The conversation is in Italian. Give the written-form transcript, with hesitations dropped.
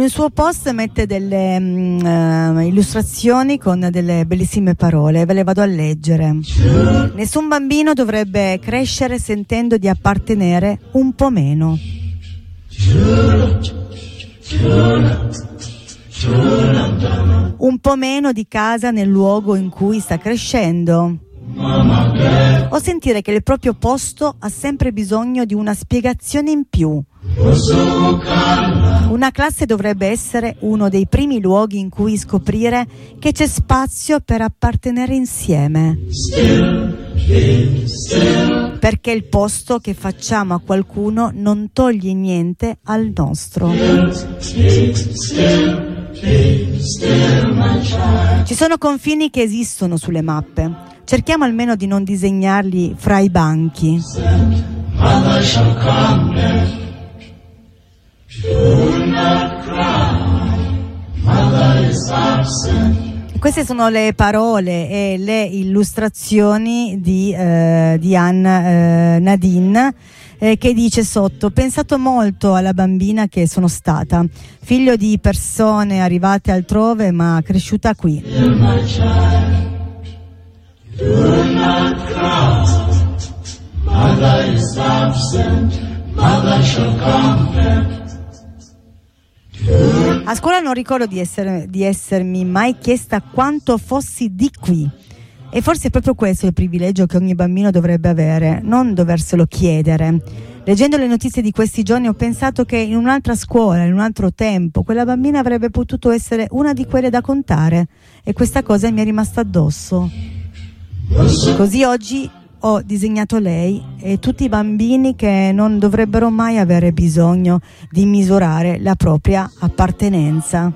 un suo post mette delle illustrazioni con delle bellissime parole, ve le vado a leggere. Nessun bambino dovrebbe crescere sentendo di appartenere un po' meno. Un po' meno di casa nel luogo in cui sta crescendo. O sentire che il proprio posto ha sempre bisogno di una spiegazione in più. Una classe dovrebbe essere uno dei primi luoghi in cui scoprire che c'è spazio per appartenere insieme. Perché il posto che facciamo a qualcuno non toglie niente al nostro. Ci sono confini che esistono sulle mappe. Cerchiamo almeno di non disegnarli fra i banchi. Queste sono le parole e le illustrazioni di Anne Nadine, che dice sotto: ho pensato molto alla bambina che sono stata, figlio di persone arrivate altrove ma cresciuta qui. Do not cry, mother is absent, mother shall come back. A scuola non ricordo di essermi mai chiesta quanto fossi di qui. E forse è proprio questo il privilegio che ogni bambino dovrebbe avere, non doverselo chiedere. Leggendo le notizie di questi giorni ho pensato che in un'altra scuola, in un altro tempo, quella bambina avrebbe potuto essere una di quelle da contare, e questa cosa mi è rimasta addosso. Così oggi ho disegnato lei e tutti i bambini che non dovrebbero mai avere bisogno di misurare la propria appartenenza.